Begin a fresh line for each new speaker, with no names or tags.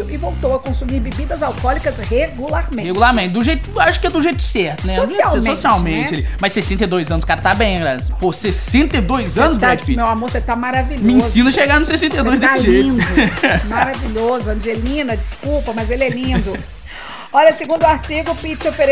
filho e voltou a consumir bebidas alcoólicas regularmente.
Regularmente. Acho que é do jeito certo, né? Socialmente.
Né?
Mas 62 anos, o cara tá bem, Grazi. Pô, 62 anos, Brad Pitt.
Meu amor, você tá maravilhoso.
Me ensina a chegar nos 62 desse jeito.
Lindo. Maravilhoso. Angelina, desculpa, mas ele é lindo. Olha, segundo o artigo, Pitt ofereceu